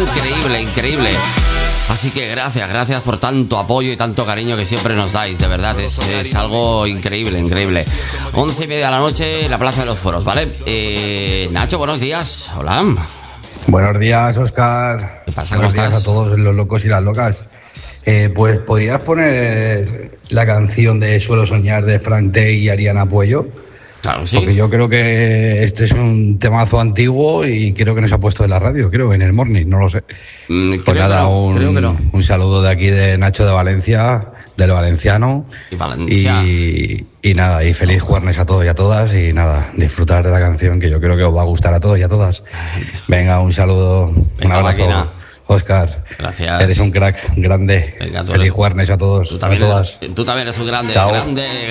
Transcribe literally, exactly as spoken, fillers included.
increíble, increíble. Así que gracias, gracias por tanto apoyo y tanto cariño que siempre nos dais, de verdad, es, es algo increíble, increíble. Once y media de la noche en la Plaza de los Foros, ¿vale? Eh, Nacho, buenos días, hola. Buenos días, Óscar. ¿Qué pasa? Buenos ¿Cómo días estás? a todos los locos y las locas. Eh, pues, ¿podrías poner la canción de Suelo Soñar de Frank Tay y Ariana Puello? Claro, sí. Porque yo creo que este es un temazo antiguo y creo que no se ha puesto en la radio, creo, en el morning, no lo sé. Mm, Pues creo, nada, que no, un, creo que no. un saludo de aquí de Nacho de Valencia, del Valenciano. Y Valencia. Y, y nada, y feliz jueves a todos y a todas. Y nada, disfrutar de la canción que yo creo que os va a gustar a todos y a todas. Venga, un saludo, Venga, un abrazo. máquina. Óscar, Gracias. Eres un crack grande. Venga, tú Feliz eres- jueves a todos. Tú también, a todas. eres, tú también eres un grande, Chao. grande.